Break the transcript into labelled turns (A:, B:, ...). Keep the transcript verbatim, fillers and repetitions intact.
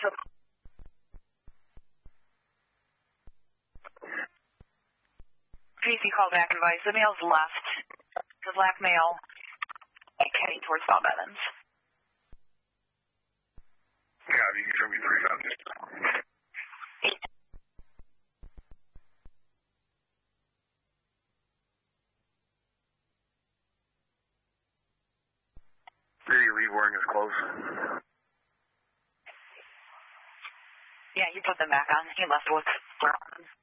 A: P C call back advice. The mail's left. The black mail heading towards Bob Evans.
B: Yeah, you can show me three subjects. Did he leave wearing his clothes?
A: Yeah, you put them back on. He left with